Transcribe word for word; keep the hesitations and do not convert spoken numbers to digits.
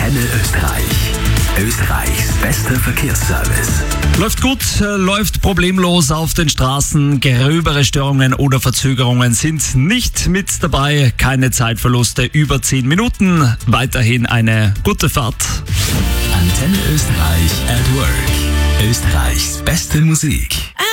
Antenne Österreich. Österreichs bester Verkehrsservice. Läuft gut, äh, läuft problemlos auf den Straßen. Gröbere Störungen oder Verzögerungen sind nicht mit dabei. Keine Zeitverluste über zehn Minuten. Weiterhin eine gute Fahrt. Antenne Österreich at Work. Österreichs beste Musik.